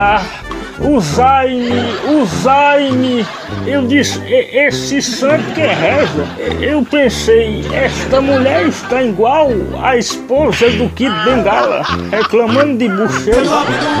Ah, o Zaine, eu disse, esse santo que reza. Eu pensei, esta mulher está igual a esposa do Kid Bengala, reclamando de bucheiro.